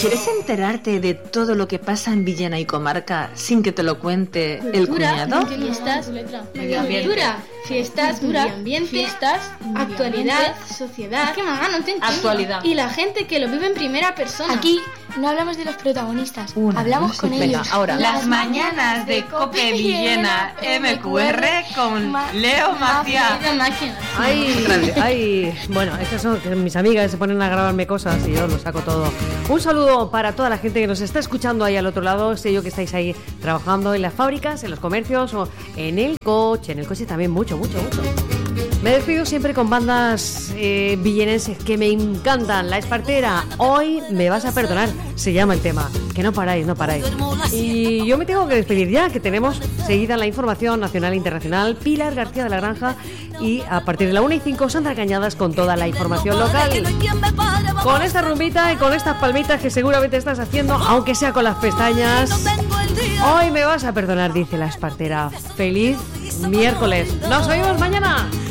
¿Quieres enterarte de todo lo que pasa en Villena y comarca sin que te lo cuente el cuñado? Fiestas, cultura, fiestas, medio ambiente, fiestas, actualidad, sociedad. Es que mamá, no te entiendo. Actualidad. Y la gente que lo vive en primera persona. Aquí no hablamos de los protagonistas, hablamos con venga, ellos. Ahora. Las mañanas de Cope Villena MQR con Leo Maciá. Ay, bueno, es que son que mis amigas se ponen a grabarme cosas y yo lo saco todo. Un saludo para toda la gente que nos está escuchando ahí al otro lado. Sé yo que estáis ahí trabajando en las fábricas, en los comercios o en el coche. En el coche también mucho. Me despido siempre con bandas villenenses que me encantan. La Espartera, Hoy me vas a perdonar, se llama el tema. Que no paráis. Y yo me tengo que despedir ya, que tenemos seguida la información nacional e internacional. Pilar García de la Granja y a partir de la 1:05 Sandra Cañadas con toda la información local. Con esta rumbita y con estas palmitas que seguramente estás haciendo, aunque sea con las pestañas. Hoy me vas a perdonar, dice la Espartera. Feliz miércoles. Nos oímos mañana.